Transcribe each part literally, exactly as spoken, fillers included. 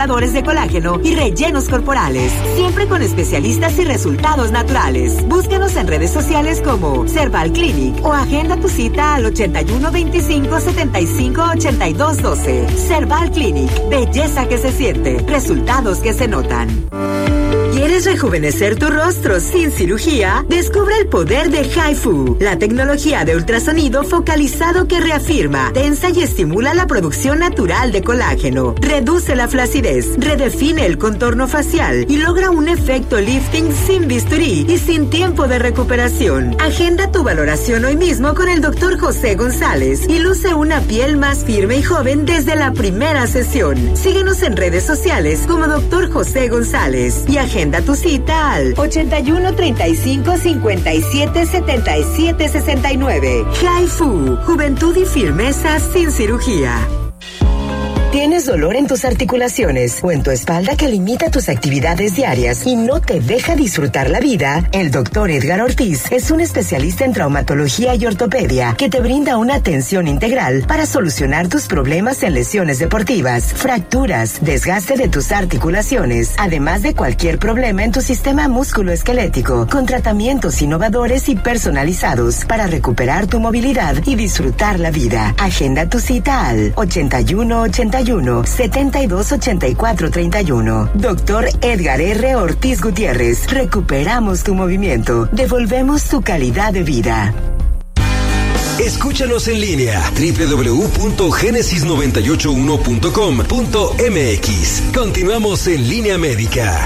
de colágeno y rellenos corporales, siempre con especialistas y resultados naturales. Búscanos en redes sociales como Cerval Clinic o agenda tu cita al ochenta y uno veinticinco setenta y cinco ochenta y dos doce. Cerval Clinic, belleza que se siente, resultados que se notan. ¿Quieres rejuvenecer tu rostro sin cirugía? Descubre el poder de HIFU, la tecnología de ultrasonido focalizado que reafirma, tensa y estimula la producción natural de colágeno, reduce la flacidez, redefine el contorno facial y logra un efecto lifting sin bisturí y sin tiempo de recuperación. Agenda tu valoración hoy mismo con el doctor José González y luce una piel más firme y joven desde la primera sesión. Síguenos en redes sociales como doctor José González y agenda tu cita al ochenta y uno treinta y cinco cincuenta y siete setenta y siete sesenta y nueve. HIFU, juventud y firmeza sin cirugía. ¿Tienes dolor en tus articulaciones o en tu espalda que limita tus actividades diarias y no te deja disfrutar la vida? El doctor Edgar Ortiz es un especialista en traumatología y ortopedia que te brinda una atención integral para solucionar tus problemas en lesiones deportivas, fracturas, desgaste de tus articulaciones, además de cualquier problema en tu sistema musculoesquelético, con tratamientos innovadores y personalizados para recuperar tu movilidad y disfrutar la vida. Agenda tu cita al ochenta y uno ochenta y uno setenta y dos ochenta y cuatro treinta y uno. Doctor Edgar R. Ortiz Gutiérrez. Recuperamos tu movimiento. Devolvemos tu calidad de vida. Escúchanos en línea doble u doble u doble u punto génesis noventa y ocho uno punto com punto m x. Continuamos en Línea Médica.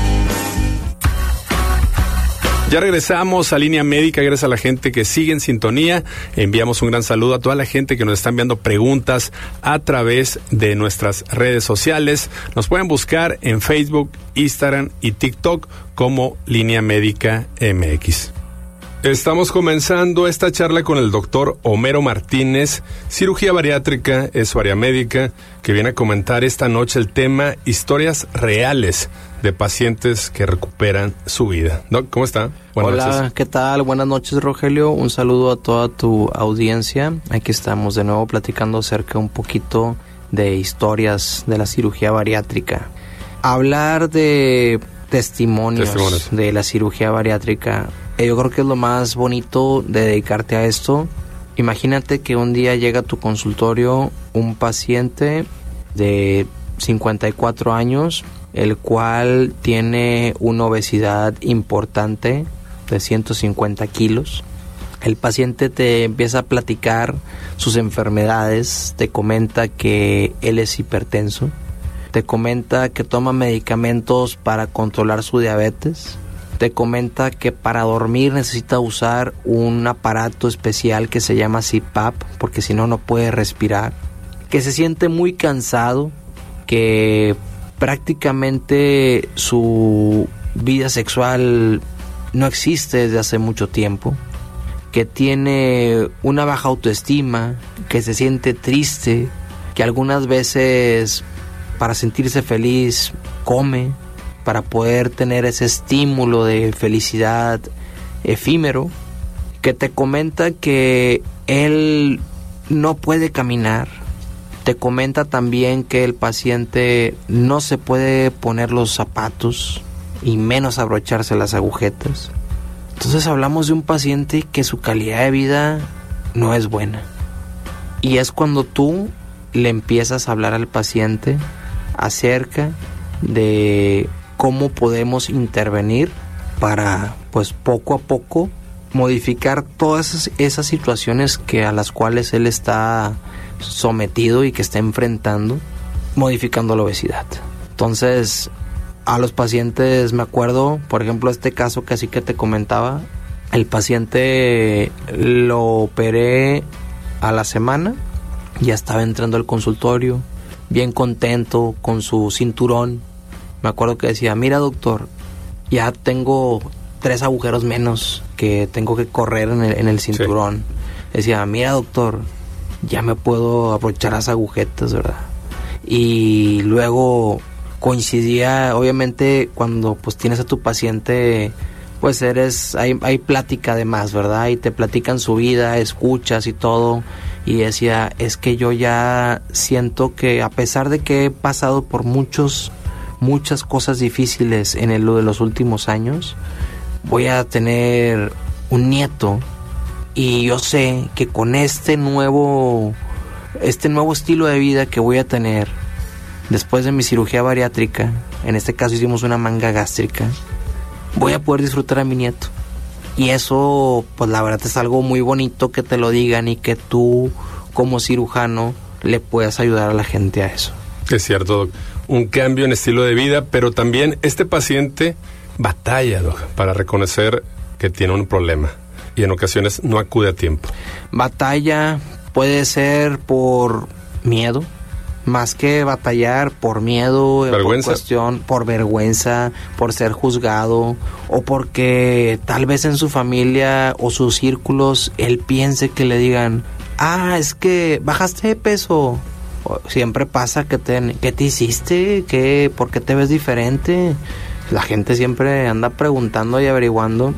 Ya regresamos a Línea Médica, gracias a la gente que sigue en sintonía. Enviamos un gran saludo a toda la gente que nos está enviando preguntas a través de nuestras redes sociales. Nos pueden buscar en Facebook, Instagram y TikTok como Línea Médica M X. Estamos comenzando esta charla con el doctor Homero Martínez, cirugía bariátrica, es su área médica, que viene a comentar esta noche el tema historias reales de pacientes que recuperan su vida. Doc, ¿cómo está? Buenas Hola, noches. ¿Qué tal? Buenas noches, Rogelio. Un saludo a toda tu audiencia. Aquí estamos de nuevo platicando acerca un poquito de historias de la cirugía bariátrica. Hablar de testimonios, testimonios. de la cirugía bariátrica, yo creo que es lo más bonito de dedicarte a esto. Imagínate que un día llega a tu consultorio un paciente de cincuenta y cuatro años, el cual tiene una obesidad importante de ciento cincuenta kilos. El paciente te empieza a platicar sus enfermedades, te comenta que él es hipertenso, te comenta que toma medicamentos para controlar su diabetes, te comenta que para dormir necesita usar un aparato especial que se llama C PAP, porque si no, no puede respirar, que se siente muy cansado, que prácticamente su vida sexual no existe desde hace mucho tiempo, que tiene una baja autoestima, que se siente triste, que algunas veces para sentirse feliz come, para poder tener ese estímulo de felicidad efímero, que te comenta que él no puede caminar, te comenta también que el paciente no se puede poner los zapatos y menos abrocharse las agujetas. Entonces hablamos de un paciente que su calidad de vida no es buena. Y es cuando tú le empiezas a hablar al paciente acerca de cómo podemos intervenir para, pues, poco a poco modificar todas esas, esas situaciones que a las cuales él está sometido y que está enfrentando, modificando la obesidad. Entonces, a los pacientes, me acuerdo, por ejemplo, este caso que así que te comentaba, el paciente lo operé a la semana, ya estaba entrando al consultorio, bien contento con su cinturón. Me acuerdo que decía, mira doctor, ya tengo tres agujeros menos que tengo que correr en el, en el cinturón. Sí. Decía, mira doctor, ya me puedo abrochar las agujetas, ¿verdad? Y luego coincidía, obviamente, cuando pues tienes a tu paciente, pues eres, hay, hay plática de más, ¿verdad? Y te platican su vida, escuchas y todo. y decía, es que yo ya siento que a pesar de que he pasado por muchos, muchas cosas difíciles en el, de los últimos años, voy a tener un nieto y yo sé que con este nuevo, este nuevo estilo de vida que voy a tener después de mi cirugía bariátrica, en este caso hicimos una manga gástrica, voy a poder disfrutar a mi nieto. Y eso, pues la verdad es algo muy bonito que te lo digan y que tú como cirujano le puedas ayudar a la gente a eso. Es cierto, Doc. Un cambio en estilo de vida, pero también este paciente batalla, Doc, para reconocer que tiene un problema y en ocasiones no acude a tiempo. Batalla puede ser por miedo, más que batallar por miedo, vergüenza. por cuestión, por vergüenza, por ser juzgado, o porque tal vez en su familia o sus círculos él piense que le digan, ah, es que bajaste de peso. Siempre pasa que te, ¿qué te hiciste? ¿Qué? ¿Por qué te ves diferente? La gente siempre anda preguntando y averiguando,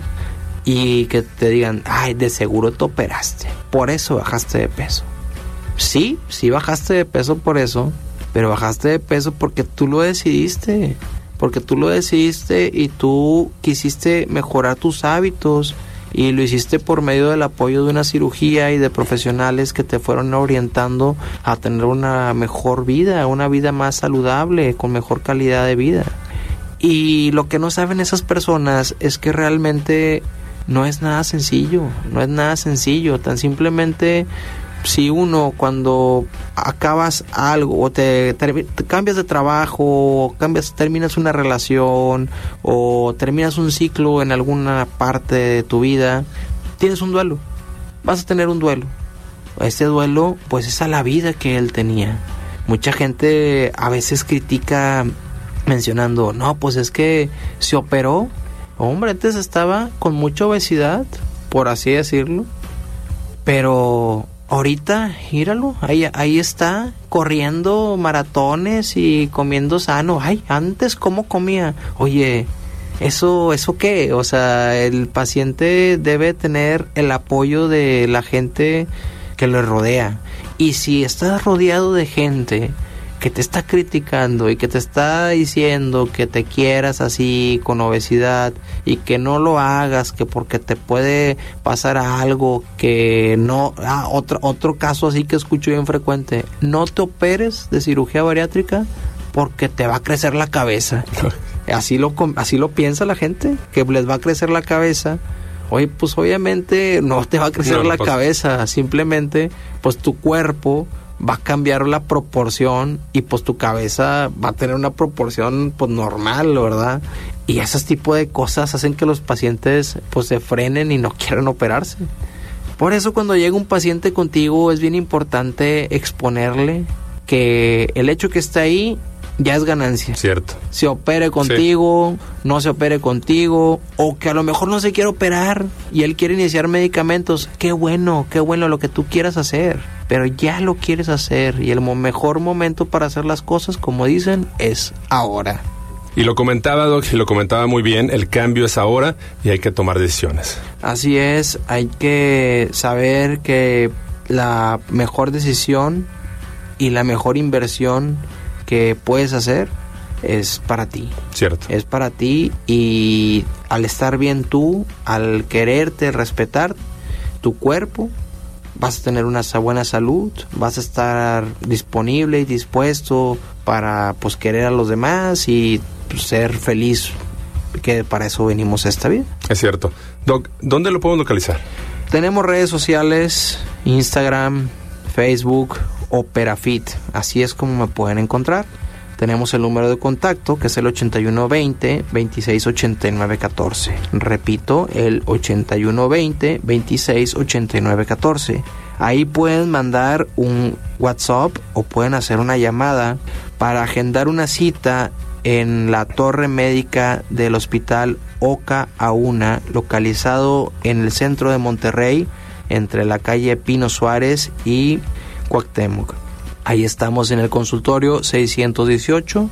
y que te digan, ay, de seguro te operaste, por eso bajaste de peso. Sí, sí bajaste de peso por eso, pero bajaste de peso porque tú lo decidiste, porque tú lo decidiste y tú quisiste mejorar tus hábitos y lo hiciste por medio del apoyo de una cirugía y de profesionales que te fueron orientando a tener una mejor vida, una vida más saludable, con mejor calidad de vida. Y lo que no saben esas personas es que realmente no es nada sencillo, no es nada sencillo, tan simplemente... Si uno cuando acabas algo o te, te, te cambias de trabajo, o cambias, terminas una relación o terminas un ciclo en alguna parte de tu vida, tienes un duelo, vas a tener un duelo. Este duelo pues es a la vida que él tenía. Mucha gente a veces critica mencionando, no, pues es que se operó. Hombre, antes estaba con mucha obesidad, por así decirlo, pero... ahorita, míralo, ahí, ahí está, corriendo maratones y comiendo sano. Ay, antes, ¿cómo comía? Oye, ¿eso, eso qué? O sea, el paciente debe tener el apoyo de la gente que le rodea. Y si estás rodeado de gente que te está criticando y que te está diciendo que te quieras así con obesidad y que no lo hagas, que porque te puede pasar algo que no... Ah, otro, otro caso así que escucho bien frecuente, no te operes de cirugía bariátrica porque te va a crecer la cabeza. Así lo, así lo piensa la gente, que les va a crecer la cabeza. Oye, pues obviamente no te va a crecer no, la pues... cabeza, simplemente pues tu cuerpo va a cambiar la proporción y pues tu cabeza va a tener una proporción pues normal, ¿verdad? Y esos tipos de cosas hacen que los pacientes pues se frenen y no quieran operarse. Por eso cuando llega un paciente contigo es bien importante exponerle que el hecho que está ahí ya es ganancia. Cierto. Se opere contigo, sí. No se opere contigo, o que a lo mejor no se quiere operar y él quiere iniciar medicamentos. Qué bueno, qué bueno lo que tú quieras hacer, pero ya lo quieres hacer y el mejor momento para hacer las cosas, como dicen, es ahora. Y lo comentaba, Doc, y lo comentaba muy bien, el cambio es ahora y hay que tomar decisiones. Así es, hay que saber que la mejor decisión y la mejor inversión que puedes hacer es para ti. Cierto. Es para ti, y al estar bien tú, al quererte, respetar tu cuerpo, vas a tener una buena salud, vas a estar disponible y dispuesto para pues querer a los demás y pues, ser feliz, que para eso venimos a esta vida. Es cierto. Doc, ¿dónde lo podemos localizar? Tenemos redes sociales, Instagram, Facebook, OperaFit, así es como me pueden encontrar. Tenemos el número de contacto, que es el ochenta y uno veinte, veintiséis ochenta y nueve catorce. Repito, el ochenta y uno veinte, veintiséis ochenta y nueve catorce. Ahí pueden mandar un WhatsApp o pueden hacer una llamada para agendar una cita en la torre médica del Hospital Oca Auna, localizado en el centro de Monterrey, entre la calle Pino Suárez y Cuauhtémoc. Ahí estamos en el consultorio seiscientos dieciocho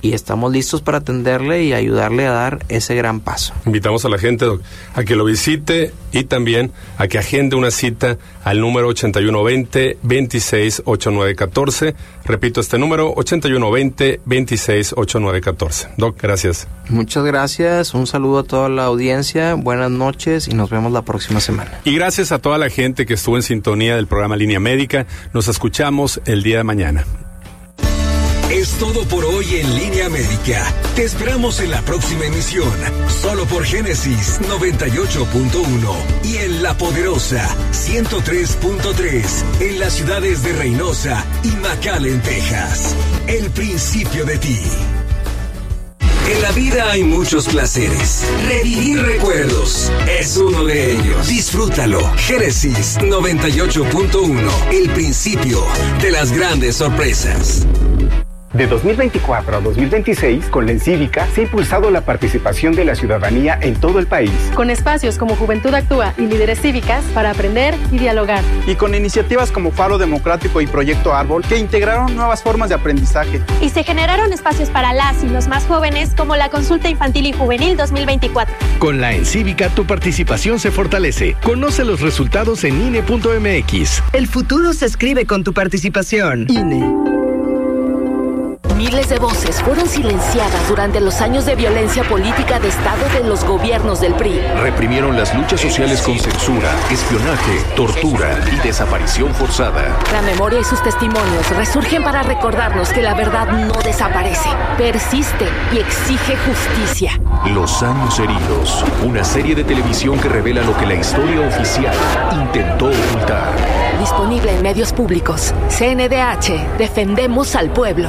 y estamos listos para atenderle y ayudarle a dar ese gran paso. Invitamos a la gente a que lo visite y también a que agende una cita al número ochenta y uno veinte, veintiséis ochenta y nueve catorce. Repito este número, ochenta y uno veinte, veintiséis ochenta y nueve catorce. Doc, gracias. Muchas gracias, un saludo a toda la audiencia, buenas noches y nos vemos la próxima semana. Y gracias a toda la gente que estuvo en sintonía del programa Línea Médica. Nos escuchamos el día de mañana. Es todo por hoy en Línea Médica. Te esperamos en la próxima emisión, solo por Génesis noventa y ocho punto uno y en La Poderosa ciento tres punto tres en las ciudades de Reynosa y McAllen, Texas. El principio de ti. En la vida hay muchos placeres. Revivir recuerdos es uno de ellos. Disfrútalo. Génesis noventa y ocho punto uno. El principio de las grandes sorpresas. De dos mil veinticuatro a dos mil veintiséis, con la Encívica se ha impulsado la participación de la ciudadanía en todo el país. Con espacios como Juventud Actúa y Líderes Cívicas para aprender y dialogar. Y con iniciativas como Faro Democrático y Proyecto Árbol que integraron nuevas formas de aprendizaje. Y se generaron espacios para las y los más jóvenes como la Consulta Infantil y Juvenil dos mil veinticuatro. Con la Encívica tu participación se fortalece. Conoce los resultados en I N E punto M X. El futuro se escribe con tu participación. I N E. Miles de voces fueron silenciadas durante los años de violencia política de Estado de los gobiernos del P R I. Reprimieron las luchas sociales con censura, espionaje, tortura y desaparición forzada. La memoria y sus testimonios resurgen para recordarnos que la verdad no desaparece, persiste y exige justicia. Los años heridos, una serie de televisión que revela lo que la historia oficial intentó ocultar. Disponible en medios públicos. C N D H, defendemos al pueblo.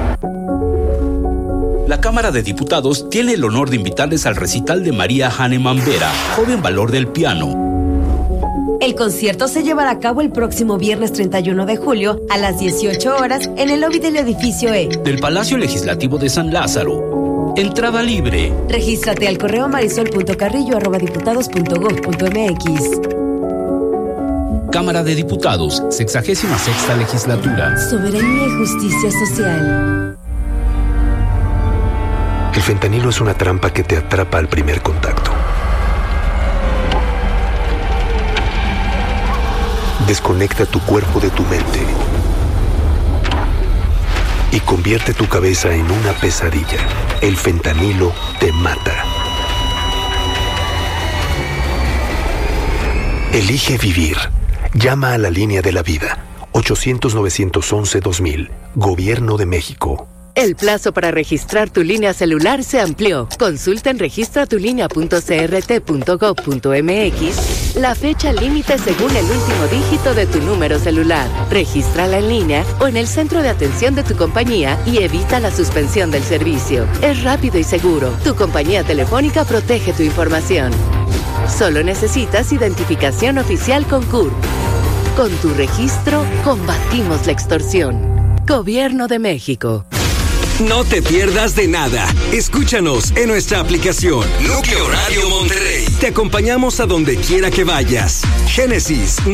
La Cámara de Diputados tiene el honor de invitarles al recital de María Hahnemann Vera, joven valor del piano. El concierto se llevará a cabo el próximo viernes treinta y uno de julio a las dieciocho horas en el lobby del edificio E del Palacio Legislativo de San Lázaro. Entrada libre. Regístrate al correo marisol punto carrillo arroba diputados punto gob punto mx. Cámara de Diputados, sexagésima sexta legislatura. Soberanía y justicia social. El fentanilo es una trampa que te atrapa al primer contacto. Desconecta tu cuerpo de tu mente y convierte tu cabeza en una pesadilla. El fentanilo te mata. Elige vivir. Llama a la línea de la vida. ochocientos, novecientos once, dos mil. Gobierno de México. El plazo para registrar tu línea celular se amplió. Consulta en registra tu línea punto c r t punto gob punto m x la fecha límite según el último dígito de tu número celular. Regístrala en línea o en el centro de atención de tu compañía y evita la suspensión del servicio. Es rápido y seguro. Tu compañía telefónica protege tu información. Solo necesitas identificación oficial con C U R P. Con tu registro, combatimos la extorsión. Gobierno de México. No te pierdas de nada. Escúchanos en nuestra aplicación Núcleo Radio Monterrey. Te acompañamos a donde quiera que vayas. Génesis